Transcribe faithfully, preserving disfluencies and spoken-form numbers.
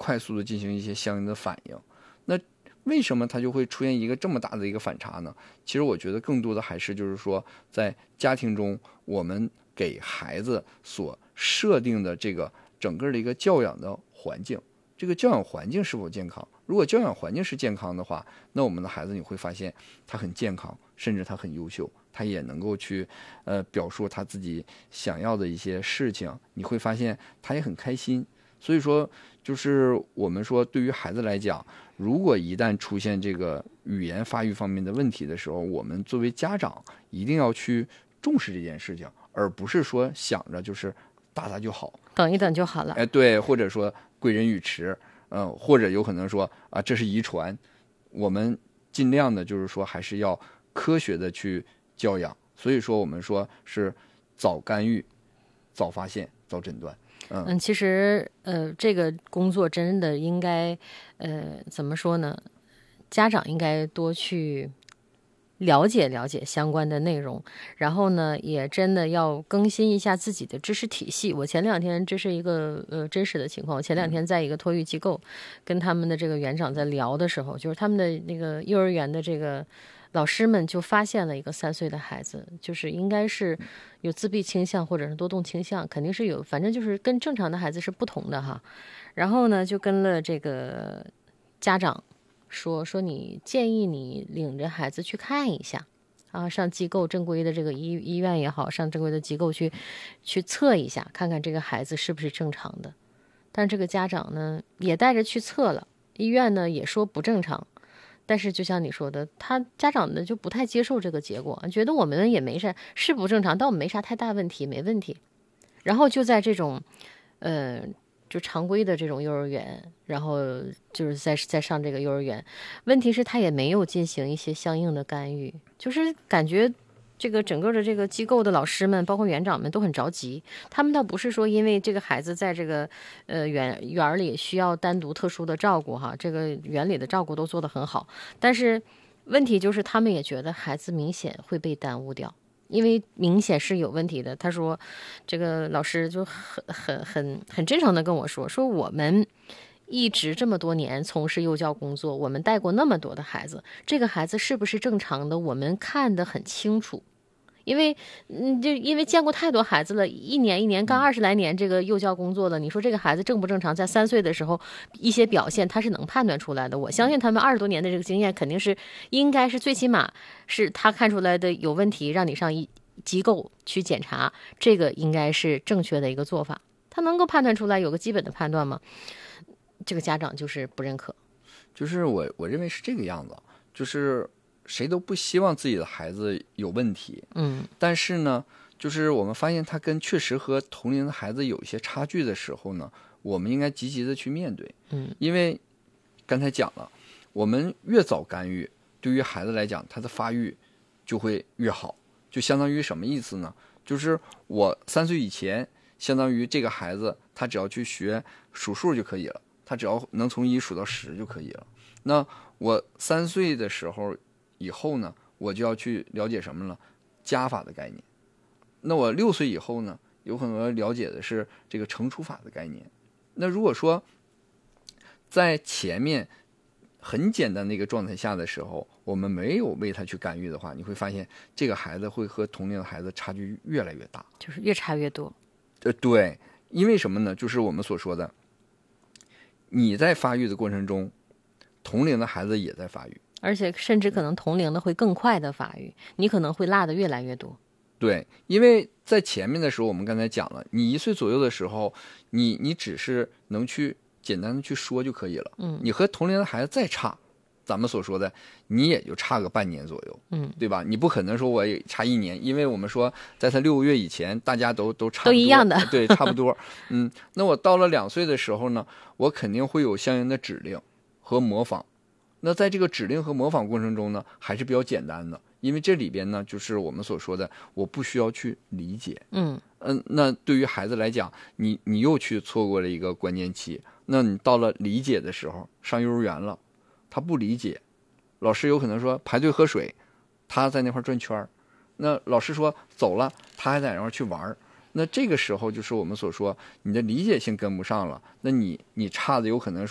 快速的进行一些相应的反应。那为什么它就会出现一个这么大的一个反差呢？其实我觉得更多的还是就是说，在家庭中我们给孩子所设定的这个整个的一个教养的环境，这个教养环境是否健康？如果教养环境是健康的话，那我们的孩子你会发现他很健康，甚至他很优秀，他也能够去呃表述他自己想要的一些事情，你会发现他也很开心。所以说，就是我们说对于孩子来讲，如果一旦出现这个语言发育方面的问题的时候，我们作为家长一定要去重视这件事情，而不是说想着就是打他就好， 等一等就好了。 哎，对，或者说贵人语迟，嗯、呃，或者有可能说啊这是遗传，我们尽量的就是说还是要科学的去教养。所以说我们说是早干预、早发现、早诊断。嗯, 嗯，其实呃，这个工作真的应该，呃，怎么说呢？家长应该多去了解了解相关的内容，然后呢，也真的要更新一下自己的知识体系。我前两天，这是一个呃真实的情况，我前两天在一个托育机构跟他们的这个园长在聊的时候，就是他们的那个幼儿园的这个老师们就发现了一个三岁的孩子，就是应该是有自闭倾向或者是多动倾向，肯定是有，反正就是跟正常的孩子是不同的哈。然后呢，就跟了这个家长说说，你建议你领着孩子去看一下啊，上机构正规的这个医医院也好，上正规的机构去去测一下，看看这个孩子是不是正常的。但这个家长呢也带着去测了，医院呢也说不正常。但是就像你说的，他家长呢就不太接受这个结果，觉得我们也没啥，是不正常，但我们没啥太大问题，没问题。然后就在这种，呃，就常规的这种幼儿园，然后就是在在上这个幼儿园，问题是他也没有进行一些相应的干预，就是感觉这个整个的这个机构的老师们，包括园长们都很着急。他们倒不是说因为这个孩子在这个呃园园里需要单独特殊的照顾哈，这个园里的照顾都做得很好，但是问题就是他们也觉得孩子明显会被耽误掉。因为明显是有问题的，他说，这个老师就很很很很真诚的跟我说，说我们一直这么多年从事幼教工作，我们带过那么多的孩子，这个孩子是不是正常的，我们看得很清楚。因为嗯，就因为见过太多孩子了，一年一年干二十来年这个幼教工作了，你说这个孩子正不正常，在三岁的时候一些表现他是能判断出来的。我相信他们二十多年的这个经验，肯定是应该是最起码是他看出来的有问题，让你上一机构去检查，这个应该是正确的一个做法。他能够判断出来，有个基本的判断吗？这个家长就是不认可。 就是我我认为是这个样子，就是谁都不希望自己的孩子有问题， 嗯， 但是呢，就是我们发现他跟确实和同龄的孩子有一些差距的时候呢，我们应该积极的去面对， 嗯， 因为刚才讲了，我们越早干预，对于孩子来讲，他的发育就会越好，就相当于什么意思呢？就是我三岁以前，相当于这个孩子他只要去学数数就可以了，他只要能从一数到十就可以了。那我三岁的时候以后呢，我就要去了解什么了？加法的概念。那我六岁以后呢，有可能了解的是这个乘除法的概念。那如果说在前面很简单的一个状态下的时候，我们没有为他去干预的话，你会发现这个孩子会和同龄的孩子差距越来越大， 就是越差越多。 呃，对，因为什么呢？就是我们所说的，你在发育的过程中，同龄的孩子也在发育， 而且甚至可能同龄的会更快的发育，你可能会落得越来越多。 对，因为在前面的时候，我们刚才讲了，你一岁左右的时候，你你只是能去简单的去说就可以了。 嗯， 你和同龄的孩子再差，咱们所说的，你也就差个半年左右。 嗯， 对吧？你不可能说我也差一年，因为我们说在他六个月以前，大家都都差不多， 都一样的， 对，差不多。嗯，那我到了两岁的时候呢，我肯定会有相应的指令和模仿。那在这个指令和模仿过程中呢，还是比较简单的。因为这里边呢，就是我们所说的，我不需要去理解， 嗯嗯，那对于孩子来讲，你你又去错过了一个关键期。那你到了理解的时候，上幼儿园了，他不理解，老师有可能说排队喝水，他在那块转圈，那老师说走了，他还在那块去玩。那这个时候就是我们所说，你的理解性跟不上了，那你你差的有可能说。